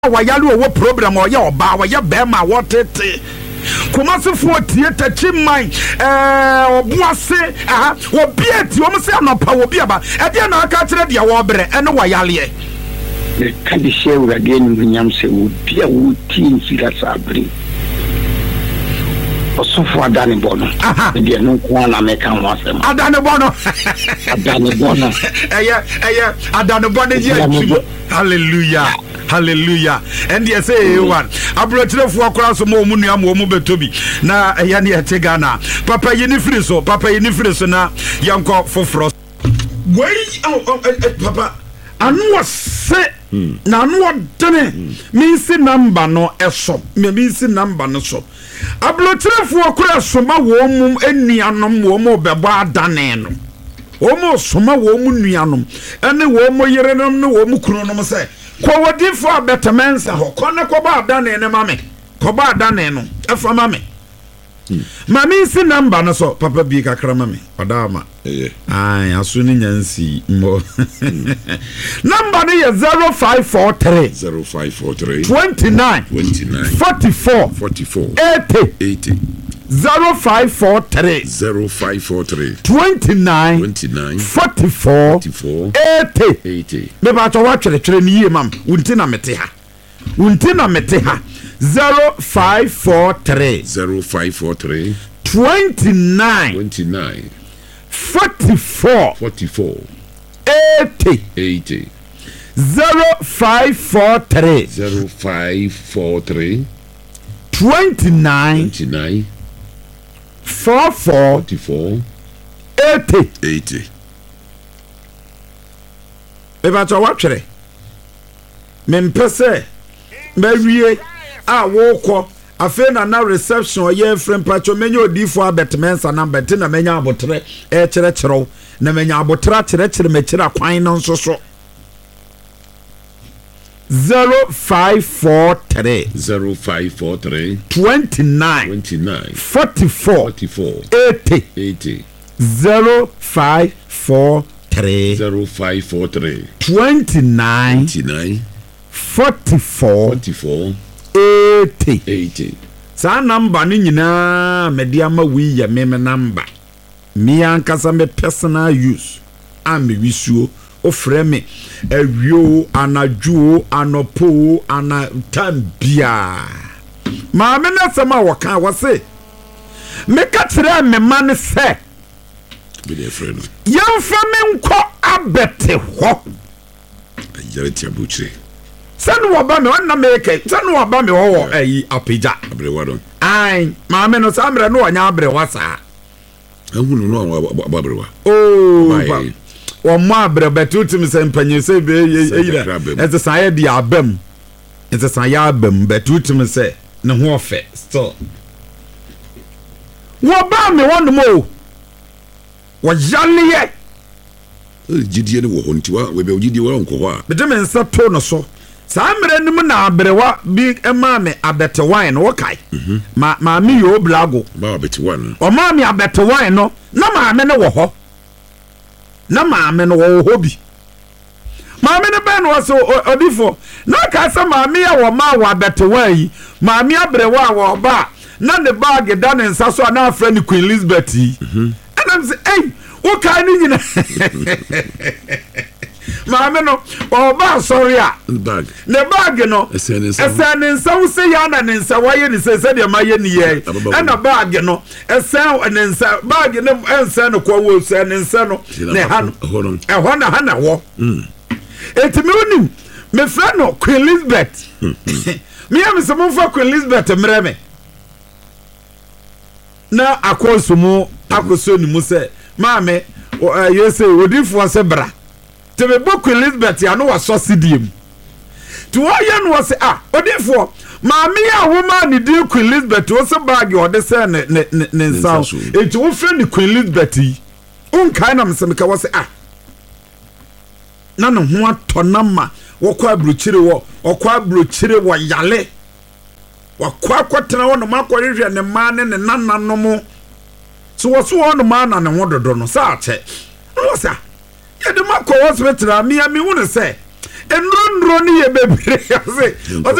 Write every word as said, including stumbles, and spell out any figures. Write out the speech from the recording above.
wayale owo program o ye oba wo ye be ma wo tete Kumasi for theater chimman eh obuase aha obi eti o mse anopa obi aba e de na aka kire de wo bere ene wayale e ka di she urade ni nyam se obi a wo ti nsira sabre osofo adane bono de no ko na me kan wasem adane bono adane bono eye eye adane bono je hallelujah hallelujah and they say one abrochire fo akora so mo mu nua mo mu betobi na eya ne ete Ghana papa yini free so papa yini free so na yanko foforo wei papa anu wase na anu odene mi si number no eso mi si number no so abrochire fo akora so ma wo mu enuanom wo mu bebo adane no wo mu so ma wo mu nuanom ene wo mu yerenom no wo mu kunonom se ko wodi for better mensa ho kone ko ba dane ne mame ko ba dane no efa mame mami si number no so papa bi kakra mame odama eh ai asu ni nyansi mo number no ye zero five four three zero five four three twenty-nine twenty-nine forty-four forty-four eighty eighty zero five four three zero five four three twenty-nine twenty-nine forty-four forty-four eighty eighty me ba to wa twere twere ni ye mam wunti na mete ha wunti na mete ha zero five four three zero five four three twenty-nine twenty-nine forty-four forty-four eighty eighty zero five four three zero five four three twenty-nine twenty-nine forty-four forty-four eighty eighty me ba to wa twere me mpese me wie a wo kọ afi na na reception ye frame pacho menye odifo abetmensa na beti na menya abotre e kire kirew na menya abotra kire kire me kire kwan no nso so zero five four three zero five four three twenty-nine twenty-nine forty-four forty-four eighty eighty zero five four three zero five four three twenty-nine twenty-nine forty-four forty-four eighty eighty sa number ni nyina media ma wi ya me number mi ankasa me personal use am me wisuo o frɛ me awio anadwo anopo ana tambia ma me na sama waka wase me ka tire me man se be der friend yamfa me nko abete ho yare tiabuchire sanu oba me onna me ke sanu oba me wo ayi apija abrewa don ai ma me no samre no onya abrewa sa ehunu no abrewa oh o ma abreba tutum se mpanye se be eyira eze san ya di abam eze san ya abam betutum se ne ho ofe still wo ba me wonu mo wo yale ye gidie ne wo hontiwa we be gidie wo nko ho a bede me nsa to no so sa mre nim na abrewa bi ema me abete wine wo kai ma ma mi yo blago ba abete wine o ma mi abete wine no na ma me ne wo ho na maame no wo hobi maame ne ben wo so odifo na ka sa maame ya wo ma wa bete wai maame abrewa wo ba na ne bag da ne nsa so na afra ni Queen Elizabeth mhm and say hey wo ka ni nyina maame no wo ba sorry a bag ne bag no esen ne nsa wo se ya na ne nsa wa ye ni se se de ma ye ni ye na bag no esen ne nsa bag ne ensa no kwa wo se ne nsa no ne ha no e ho na ha na wo mm etimi onim me fra no Queen Elizabeth me am se mo fa Queen Elizabeth mreme na akosumu akoso ni mu se maame ye se odifo se bra tebe boku Elizabeth ya no waso sidiem to oye no wase ah odifo maami ya woma ni di Queen Elizabeth wo se bag o de se ne ne ne nsa enti wo fre ni Queen Elizabeth un kai na msemeka wase ah na no ho atonama wo kwa abrochire wo okwa abrochire wo yale wa kwa kwatena wo no makorehwe ne ma ne ne nananom so wo so wo no ma na ne ho dodo no sa ache no wase ah yede makọ hospital mi ami hu ne se enuro nuro ni ye bebre ase